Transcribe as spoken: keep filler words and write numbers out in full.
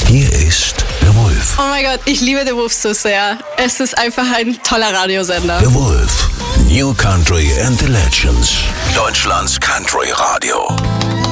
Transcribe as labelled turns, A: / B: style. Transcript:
A: Hier ist der Wolf.
B: Oh mein Gott, ich liebe The Wolf so sehr. Es ist einfach ein toller Radiosender.
A: Der Wolf. New Country and the Legends. Deutschlands Country Radio.